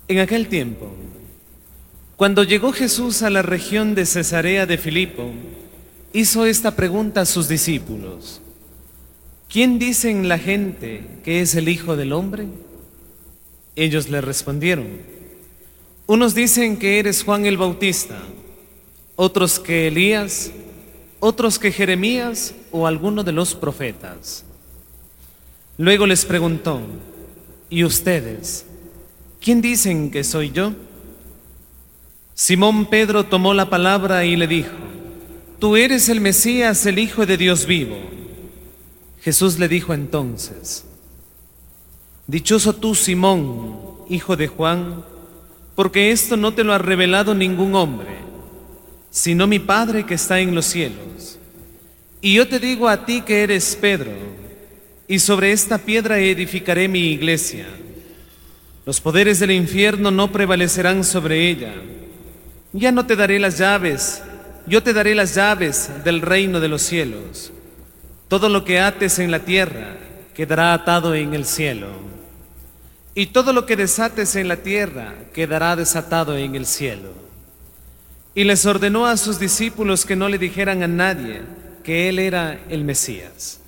En aquel tiempo, cuando llegó Jesús a la región de Cesarea de Filipo, hizo esta pregunta a sus discípulos: ¿Quién dicen la gente que es el Hijo del Hombre? Ellos le respondieron: unos dicen que eres Juan el Bautista, otros que Elías, otros que Jeremías o alguno de los profetas. Luego les preguntó: ¿y ustedes? ¿Quién dicen que soy yo? Simón Pedro tomó la palabra y le dijo: Tú eres el Mesías, el Hijo de Dios vivo. Jesús le dijo entonces: Dichoso tú, Simón, hijo de Juan, porque esto no te lo ha revelado ningún hombre, sino mi Padre que está en los cielos. Y yo te digo a ti que eres Pedro, y sobre esta piedra edificaré mi iglesia. Los poderes del infierno no prevalecerán sobre ella. Ya no te daré las llaves, yo te daré las llaves del reino de los cielos. Todo lo que ates en la tierra quedará atado en el cielo, y todo lo que desates en la tierra quedará desatado en el cielo. Y les ordenó a sus discípulos que no le dijeran a nadie que él era el Mesías.